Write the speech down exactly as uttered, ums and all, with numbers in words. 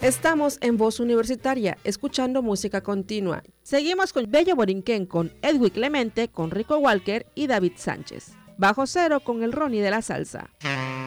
Estamos en Voz Universitaria, escuchando música continua. Seguimos con Bello Borinquen con Edwin Clemente, con Rico Walker y David Sánchez. Bajo Cero con el Ronnie de la salsa.